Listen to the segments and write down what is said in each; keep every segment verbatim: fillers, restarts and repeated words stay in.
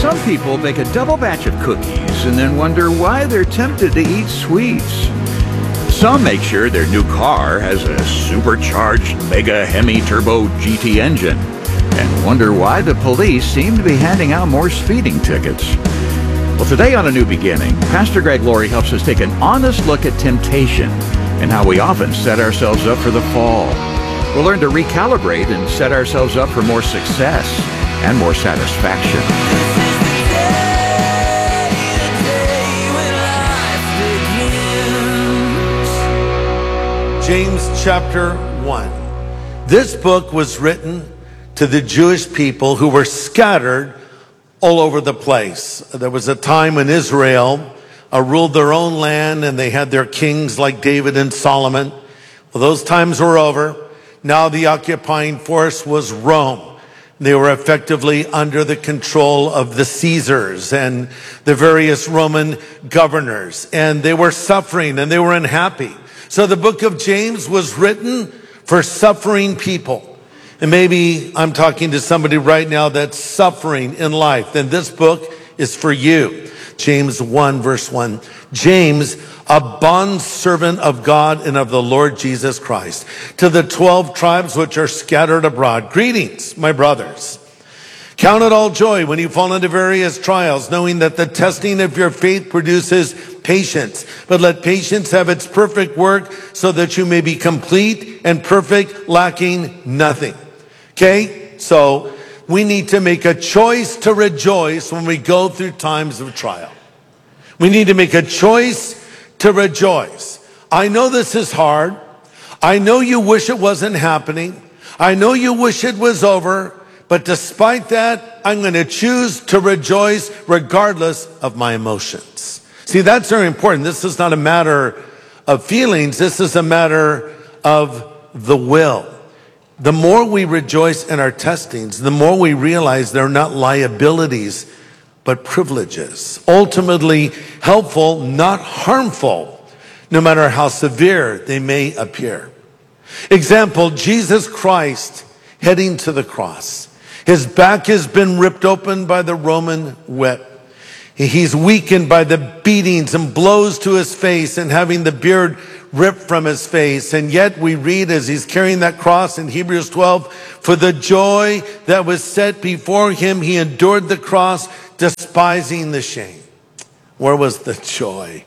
Some people bake a double batch of cookies and then wonder why they're tempted to eat sweets. Some make sure their new car has a supercharged Mega Hemi Turbo G T engine and wonder why the police seem to be handing out more speeding tickets. Well, today on A New Beginning, Pastor Greg Laurie helps us take an honest look at temptation and how we often set ourselves up for the fall. We'll learn to recalibrate and set ourselves up for more success and more satisfaction. James chapter one. This book was written to the Jewish people who were scattered all over the place. There was a time when Israel uh, ruled their own land and they had their kings like David and Solomon. Well, those times were over. Now the occupying force was Rome. They were effectively under the control of the Caesars and the various Roman governors, and they were suffering and they were unhappy. So the book of James was written for suffering people. And maybe I'm talking to somebody right now that's suffering in life. Then this book is for you. James one verse one. James, a bondservant of God and of the Lord Jesus Christ, to the twelve tribes which are scattered abroad. Greetings, my brothers. Count it all joy when you fall into various trials, knowing that the testing of your faith produces patience. But let patience have its perfect work so that you may be complete and perfect, lacking nothing. Okay? So we need to make a choice to rejoice when we go through times of trial. We need to make a choice to rejoice. I know this is hard. I know you wish it wasn't happening. I know you wish it was over. But despite that, I'm going to choose to rejoice regardless of my emotions. See, that's very important. This is not a matter of feelings. This is a matter of the will. The more we rejoice in our testings, the more we realize they're not liabilities, but privileges. Ultimately helpful, not harmful, no matter how severe they may appear. Example, Jesus Christ heading to the cross. His back has been ripped open by the Roman whip. He's weakened by the beatings and blows to his face and having the beard ripped from his face. And yet we read as he's carrying that cross in Hebrews twelve, for the joy that was set before him, he endured the cross, despising the shame. Where was the joy?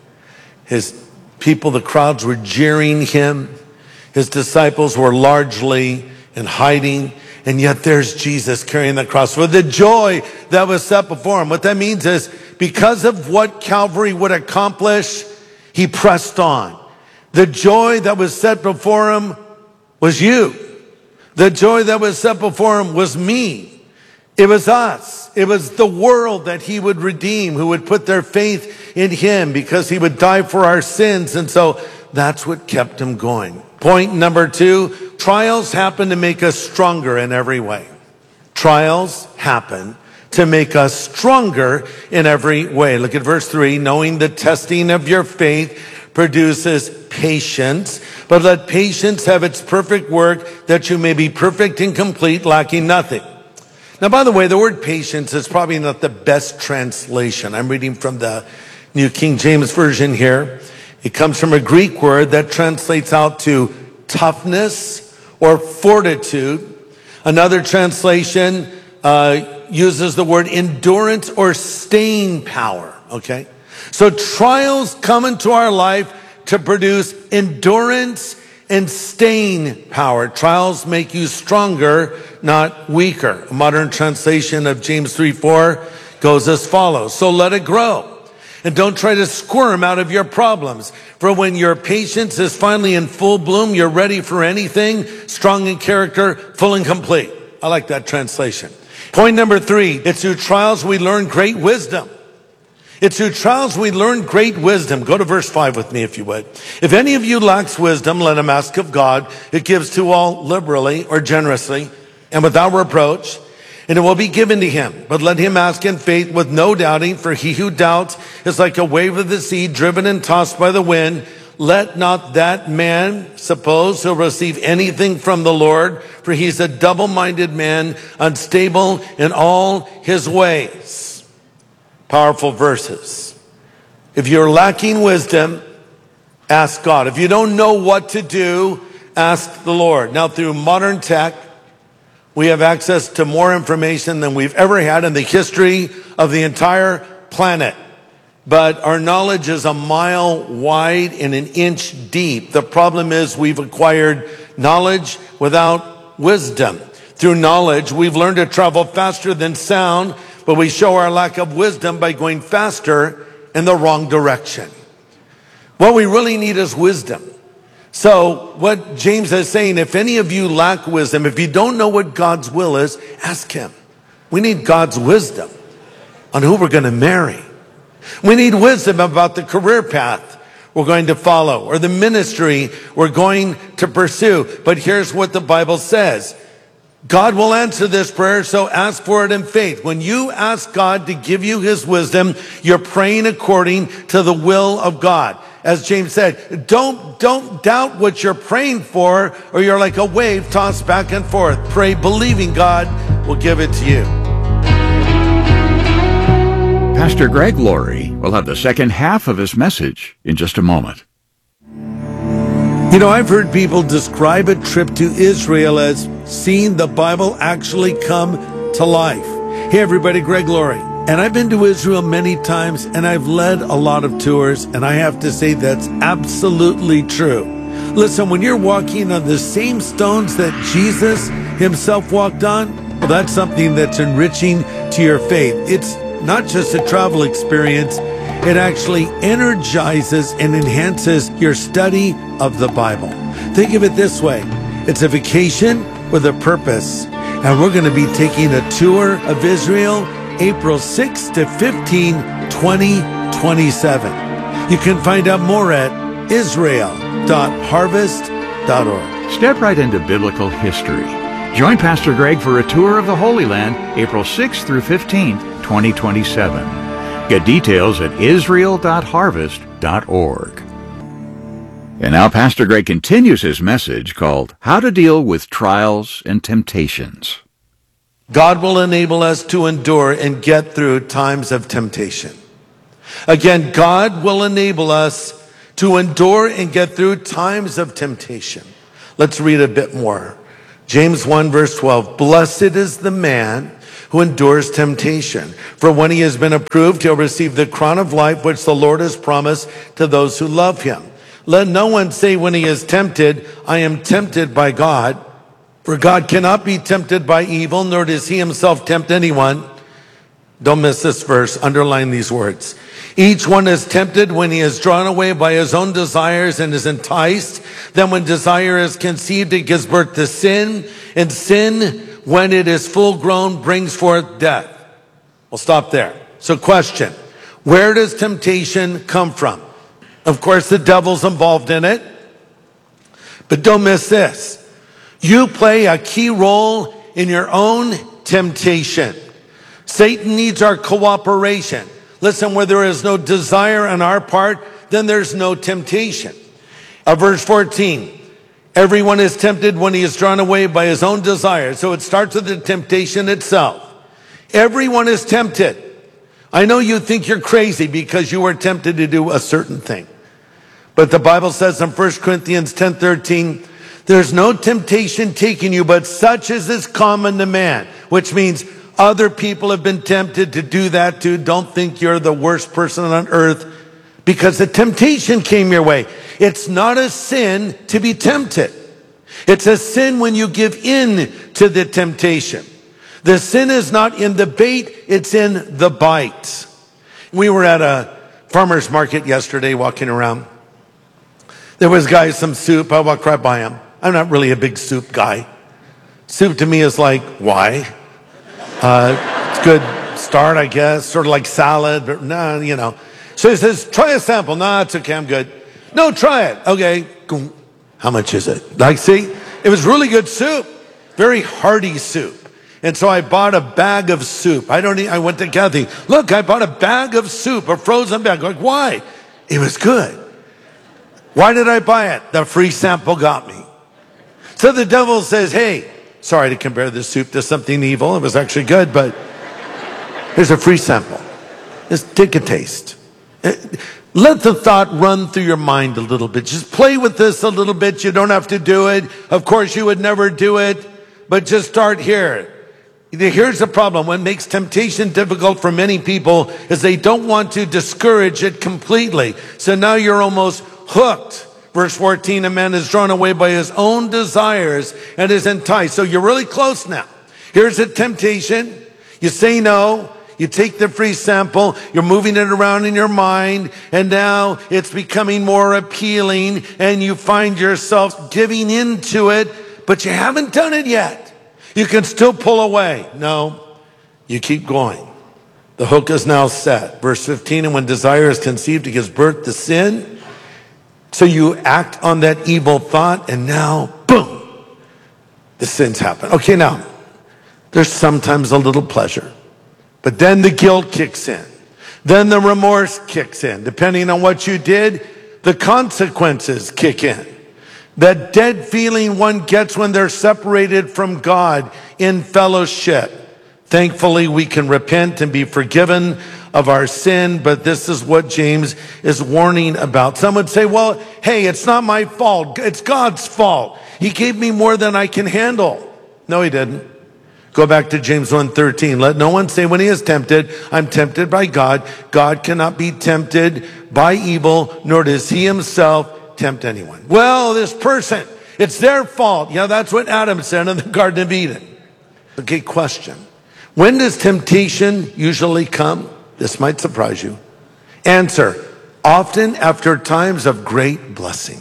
His people, the crowds were jeering him. His disciples were largely in hiding. And yet there's Jesus carrying the cross for the joy that was set before him. What that means is because of what Calvary would accomplish, he pressed on. The joy that was set before him was you. The joy that was set before him was me. It was us. It was the world that he would redeem, who would put their faith in him because he would die for our sins. And so that's what kept him going. Point number two, trials happen to make us stronger in every way. Trials happen to make us stronger in every way. Look at verse three, knowing the testing of your faith produces patience, but let patience have its perfect work, that you may be perfect and complete, lacking nothing. Now, by the way, the word patience is probably not the best translation. I'm reading from the New King James Version here. It comes from a Greek word that translates out to toughness or fortitude. Another translation uh, uses the word endurance or staying power, okay? So trials come into our life to produce endurance and staying power. Trials make you stronger, not weaker. A modern translation of James three four goes as follows. So let it grow. And don't try to squirm out of your problems. For when your patience is finally in full bloom, you're ready for anything, strong in character, full and complete. I like that translation. Point number three, it's through trials we learn great wisdom. It's through trials we learn great wisdom. Go to verse five with me if you would. If any of you lacks wisdom, let him ask of God. It gives to all liberally or generously and without reproach, and it will be given to him. But let him ask in faith with no doubting, for he who doubts is like a wave of the sea driven and tossed by the wind. Let not that man suppose he'll receive anything from the Lord, for he's a double-minded man, unstable in all his ways. powerful verses. If you're lacking wisdom, ask God. If you don't know what to do, ask the Lord. Now, through modern tech, we have access to more information than we've ever had in the history of the entire planet. But our knowledge is a mile wide and an inch deep. The problem is we've acquired knowledge without wisdom. Through knowledge, we've learned to travel faster than sound, but we show our lack of wisdom by going faster in the wrong direction. What we really need is wisdom. So what James is saying, if any of you lack wisdom, if you don't know what God's will is, ask him. We need God's wisdom on who we're going to marry. We need wisdom about the career path we're going to follow or the ministry we're going to pursue. But here's what the Bible says. God will answer this prayer, so ask for it in faith. When you ask God to give you his wisdom, you're praying according to the will of God. As James said, don't, don't doubt what you're praying for, or you're like a wave tossed back and forth. Pray believing God will give it to you. Pastor Greg Laurie will have the second half of his message in just a moment. You know, I've heard people describe a trip to Israel as seeing the Bible actually come to life. Hey everybody, Greg Laurie. And I've been to Israel many times, and I've led a lot of tours, and I have to say that's absolutely true. Listen, when you're walking on the same stones that Jesus himself walked on, well, that's something that's enriching to your faith. It's not just a travel experience, it actually energizes and enhances your study of the Bible. Think of it this way. It's a vacation with a purpose. And we're going to be taking a tour of Israel April sixth to fifteenth, twenty twenty-seven. You can find out more at israel dot harvest dot org. Step right into biblical history. Join Pastor Greg for a tour of the Holy Land April sixth through fifteenth, twenty twenty-seven. Get details at israel dot harvest dot org. And now Pastor Greg continues his message called How to Deal with Trials and Temptations. God will enable us to endure and get through times of temptation. Again, God will enable us to endure and get through times of temptation. Let's read a bit more. James one verse twelve, blessed is the man who endures temptation. For when he has been approved, he'll receive the crown of life which the Lord has promised to those who love him. Let no one say when he is tempted, I am tempted by God. For God cannot be tempted by evil, nor does he himself tempt anyone. Don't miss this verse. Underline these words. Each one is tempted when he is drawn away by his own desires and is enticed. Then when desire is conceived, it gives birth to sin. And sin, when it is full grown, brings forth death. We'll stop there. So question, where does temptation come from? Of course, the devil's involved in it. But don't miss this. You play a key role in your own temptation. Satan needs our cooperation. Listen, where there is no desire on our part, then there's no temptation. Uh, verse fourteen, everyone is tempted when he is drawn away by his own desire. So it starts with the temptation itself. Everyone is tempted. I know you think you're crazy because you were tempted to do a certain thing. But the Bible says in First Corinthians ten thirteen, there's no temptation taking you, but such as is common to man, which means other people have been tempted to do that too. Don't think you're the worst person on earth because the temptation came your way. It's not a sin to be tempted. It's a sin when you give in to the temptation. The sin is not in the bait, it's in the bite. We were at a farmer's market yesterday walking around. There was a guy, some soup. I walked right by him. I'm not really a big soup guy. Soup to me is like, why? Uh, it's a good start, I guess. Sort of like salad, but no, you know. So he says, try a sample. No, it's okay, I'm good. No, try it. Okay. How much is it? Like, see, it was really good soup. Very hearty soup. And so I bought a bag of soup. I don't. I went to Kathy. Look, I bought a bag of soup, a frozen bag. Like, why? It was good. Why did I buy it? The free sample got me. So the devil says, hey, sorry to compare this soup to something evil. It was actually good, but here's a free sample. Just take a taste. Let the thought run through your mind a little bit. Just play with this a little bit. You don't have to do it. Of course, you would never do it, but just start here. Here's the problem. What makes temptation difficult for many people is they don't want to discourage it completely. So now you're almost hooked. Verse fourteen, a man is drawn away by his own desires and is enticed. So you're really close now. Here's a temptation. You say no. You take the free sample. You're moving it around in your mind. And now it's becoming more appealing. And you find yourself giving into it. But you haven't done it yet. You can still pull away. No, you keep going. The hook is now set. Verse fifteen, and when desire is conceived, it gives birth to sin. So you act on that evil thought, and now, boom, the sins happen. Okay, now, there's sometimes a little pleasure. But then the guilt kicks in. Then the remorse kicks in. Depending on what you did, the consequences kick in. That dead feeling one gets when they're separated from God in fellowship. Thankfully, we can repent and be forgiven of our sin, but this is what James is warning about. Some would say, well, hey, it's not my fault. It's God's fault. He gave me more than I can handle. No, he didn't. Go back to James one thirteen. Let no one say when he is tempted, I'm tempted by God. God cannot be tempted by evil, nor does he himself tempt anyone. Well, this person, it's their fault. Yeah, that's what Adam said in the Garden of Eden. Okay, question. When does temptation usually come? This might surprise you. Answer, often after times of great blessing.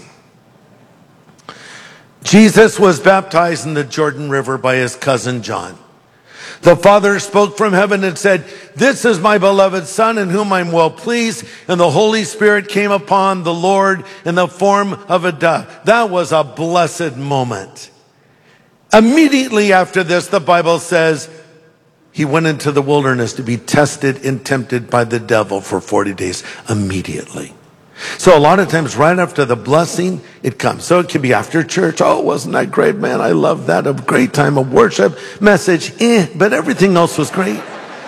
Jesus was baptized in the Jordan River by his cousin John. The Father spoke from heaven and said, this is my beloved Son in whom I'm well pleased. And the Holy Spirit came upon the Lord in the form of a dove. That was a blessed moment. Immediately after this, the Bible says, he went into the wilderness to be tested and tempted by the devil for forty days. Immediately. So a lot of times right after the blessing, it comes. So it can be after church. Oh, wasn't that great, man? I love that. A great time of worship, message, eh, but everything else was great.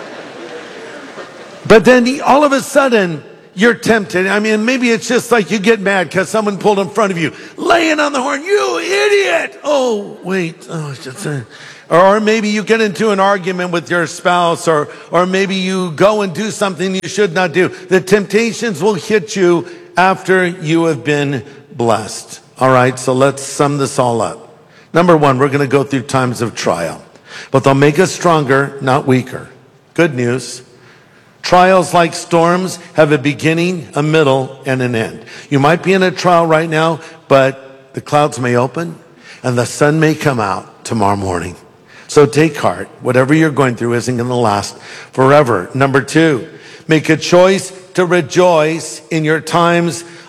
But then all of a sudden, you're tempted. I mean, maybe it's just like you get mad because someone pulled in front of you, laying on the horn, you idiot. Oh, wait. Oh, it's just a... Or maybe you get into an argument with your spouse, or, or maybe you go and do something you should not do. The temptations will hit you after you have been blessed. All right, so let's sum this all up. Number one, we're going to go through times of trial, but they'll make us stronger, not weaker. Good news. Trials, like storms, have a beginning, a middle, and an end. You might be in a trial right now, but the clouds may open and the sun may come out tomorrow morning. So take heart. Whatever you're going through isn't going to last forever. Number two, make a choice to rejoice in your times